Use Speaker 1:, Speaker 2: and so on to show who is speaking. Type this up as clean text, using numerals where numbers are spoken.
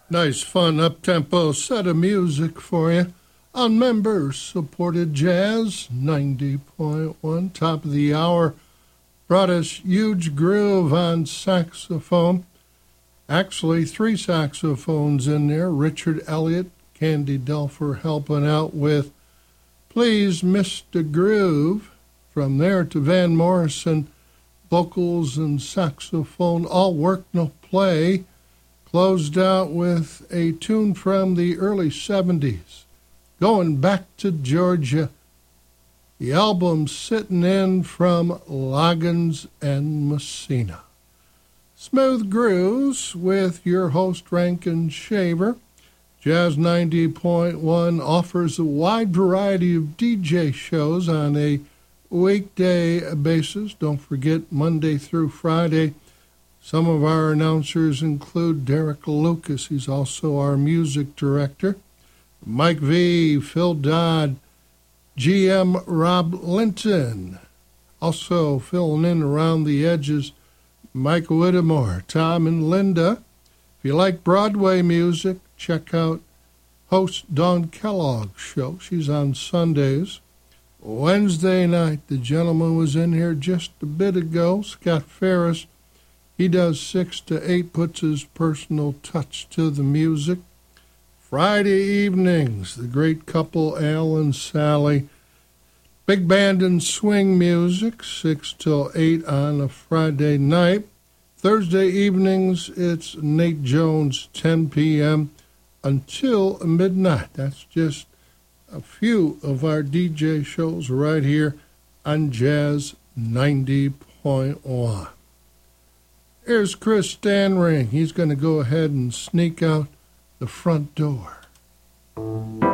Speaker 1: Nice, fun, up-tempo set of music for you on member-supported Jazz 90.1. Top of the hour brought us Huge Groove on saxophone. Actually, 3 saxophones in there. Richard Elliott, Candy Delfer helping out with Please Mr. Groove. From there to Van Morrison, vocals and saxophone, all work, no play. Closed out with a tune from the early 70s, Going Back to Georgia. The album Sittin' In from Loggins and Messina. Smooth Grooves with your host Rankin Shaver. Jazz 90.1 offers a wide variety of DJ shows on a weekday basis. Don't forget Monday through Friday. Some of our announcers include Derek Lucas. He's also our music director. Mike V, Phil Dodd, GM Rob Linton. Also filling in around the edges, Mike Whittemore, Tom and Linda. If you like Broadway music, check out host Dawn Kellogg's show. She's on Sundays. Wednesday night, the gentleman was in here just a bit ago, Scott Ferris. He does 6 to 8, puts his personal touch to the music. Friday evenings, the great couple Al and Sally. Big band and swing music, 6 till 8 on a Friday night. Thursday evenings, it's Nate Jones, 10 p.m. until midnight. That's just a few of our DJ shows right here on Jazz 90.1. Here's Chris Stanring. He's going to go ahead and sneak out the front door.